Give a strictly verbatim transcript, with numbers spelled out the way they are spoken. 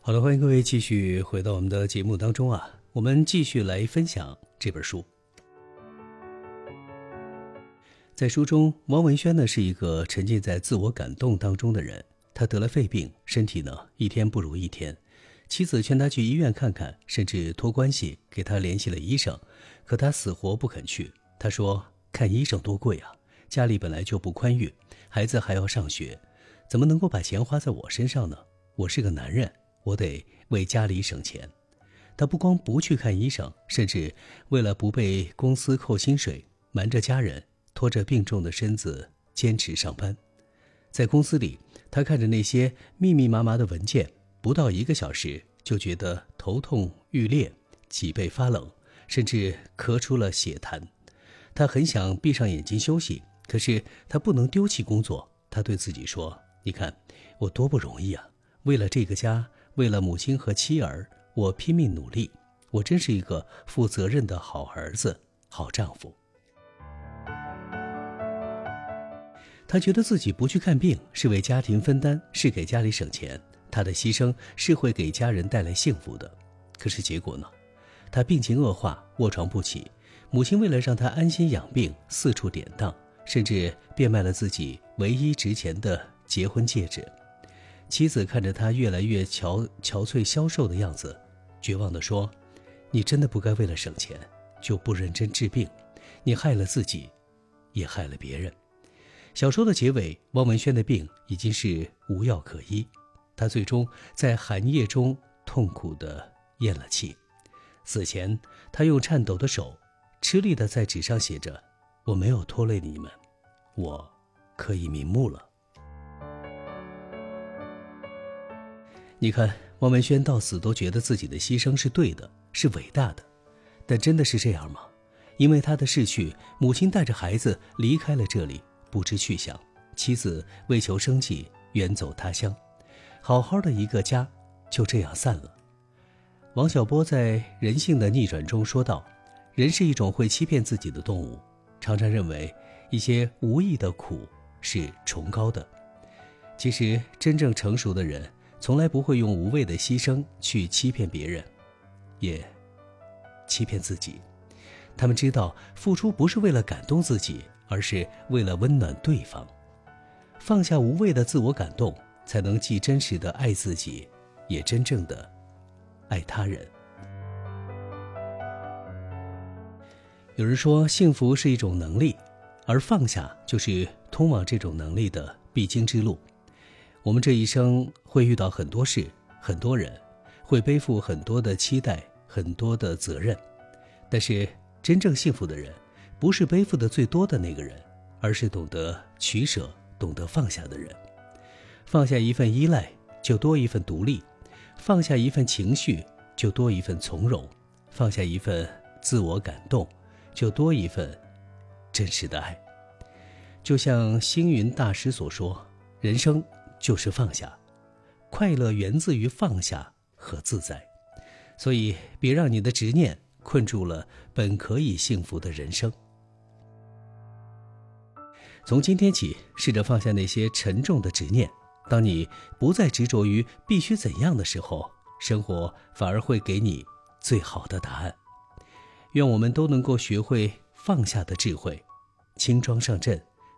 好的，欢迎各位继续回到我们的节目当中啊，我们继续来分享这本书。在书中，王文轩呢是一个沉浸在自我感动当中的人，他得了肺病，身体呢一天不如一天。妻子劝他去医院看看，甚至托关系给他联系了医生，可他死活不肯去。他说看医生多贵啊，家里本来就不宽裕，孩子还要上学，怎么能够把钱花在我身上呢？我是个男人，我得为家里省钱。他不光不去看医生，甚至为了不被公司扣薪水，瞒着家人，拖着病重的身子坚持上班。在公司里，他看着那些密密麻麻的文件，不到一个小时就觉得头痛欲裂，脊背发冷，甚至咳出了血痰。他很想闭上眼睛休息，可是他不能丢弃工作。他对自己说，你看我多不容易啊，为了这个家，为了母亲和妻儿，我拼命努力，我真是一个负责任的好儿子、好丈夫。他觉得自己不去看病是为家庭分担，是给家里省钱，他的牺牲是会给家人带来幸福的。可是结果呢？他病情恶化，卧床不起，母亲为了让他安心养病，四处典当，甚至变卖了自己唯一值钱的结婚戒指。妻子看着他越来越憔憔悴消瘦的样子，绝望地说，你真的不该为了省钱就不认真治病，你害了自己，也害了别人。小说的结尾，汪文轩的病已经是无药可医，他最终在寒夜中痛苦地咽了气。死前，他用颤抖的手吃力地在纸上写着，我没有拖累你们，我可以瞑目了。你看，汪文轩到死都觉得自己的牺牲是对的，是伟大的，但真的是这样吗？因为他的逝去，母亲带着孩子离开了这里，不知去向，妻子为求生计远走他乡，好好的一个家就这样散了。王小波在《人性的逆转》中说道，人是一种会欺骗自己的动物，常常认为一些无意的苦是崇高的。其实真正成熟的人从来不会用无谓的牺牲去欺骗别人，也欺骗自己。他们知道付出不是为了感动自己，而是为了温暖对方。放下无谓的自我感动，才能既真实的爱自己，也真正的爱他人。有人说，幸福是一种能力，而放下就是通往这种能力的必经之路。我们这一生会遇到很多事，很多人，会背负很多的期待，很多的责任。但是真正幸福的人，不是背负的最多的那个人，而是懂得取舍、懂得放下的人。放下一份依赖，就多一份独立；放下一份情绪，就多一份从容；放下一份自我感动，就多一份真实的爱。就像星云大师所说，人生就是放下，快乐源自于放下和自在。所以别让你的执念困住了本可以幸福的人生。从今天起，试着放下那些沉重的执念，当你不再执着于必须怎样的时候，生活反而会给你最好的答案。愿我们都能够学会放下的智慧，轻装上阵，